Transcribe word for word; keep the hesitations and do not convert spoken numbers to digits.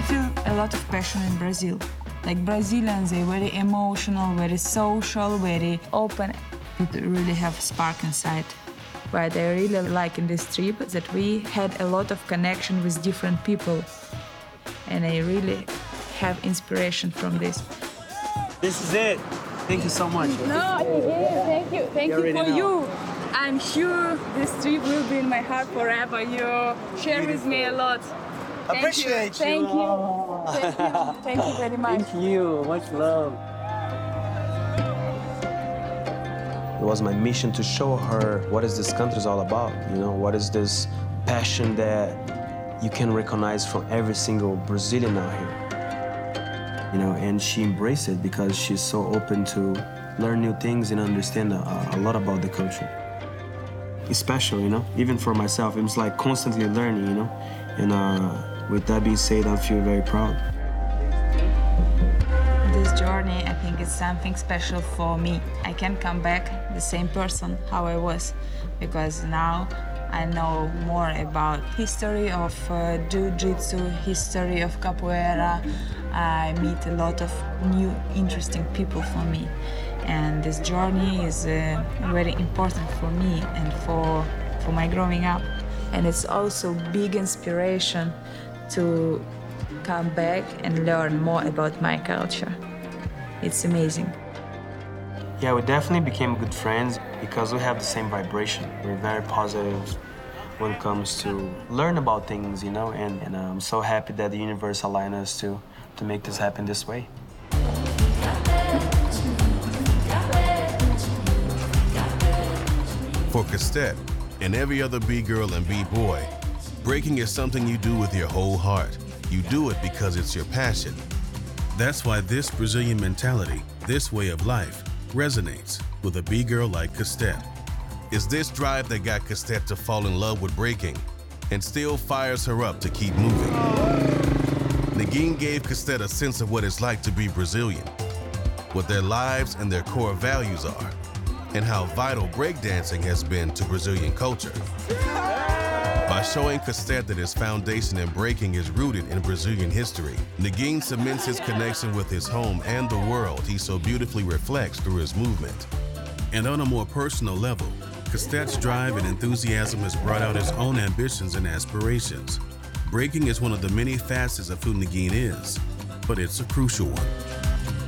feel a lot of passion in Brazil. Like Brazilians, they're very emotional, very social, very open. They really have a spark inside. What I really like in this trip is that we had a lot of connection with different people. And I really have inspiration from this. This is it. Thank you so much. No, thank you. Thank you, you for know. you. I'm sure this trip will be in my heart forever. You share Beautiful. with me a lot. Thank Appreciate you. you. Thank you. Thank you. Thank you very much. Thank you. Much love. It was my mission to show her what is this country is all about. You know, what is this passion that you can recognize from every single Brazilian out here. You know, and she embraced it because she's so open to learn new things and understand a, a lot about the country. Especially, you know, even for myself, it's like constantly learning, you know. And uh, with that being said, I feel very proud. This journey, I think, is something special for me. I can come back the same person how I was, because now I know more about history of uh, jiu-jitsu, history of capoeira. I meet a lot of new, interesting people for me. And this journey is uh, very important for me and for, for my growing up. And it's also big inspiration to come back and learn more about my culture. It's amazing. Yeah, we definitely became good friends because we have the same vibration. We're very positive when it comes to learn about things, you know, and, and I'm so happy that the universe aligned us to, to make this happen this way. For Cosette and every other B-girl and B-boy, breaking is something you do with your whole heart. You do it because it's your passion. That's why this Brazilian mentality, this way of life, resonates with a B-girl like Cosette. It's this drive that got Cosette to fall in love with breaking and still fires her up to keep moving. Negin gave Cosette a sense of what it's like to be Brazilian, what their lives and their core values are, and how vital breakdancing has been to Brazilian culture. By showing Cosette that his foundation in breaking is rooted in Brazilian history, Negin cements his connection with his home and the world he so beautifully reflects through his movement. And on a more personal level, Cossette's drive and enthusiasm has brought out his own ambitions and aspirations. Breaking is one of the many facets of who Negin is, but it's a crucial one.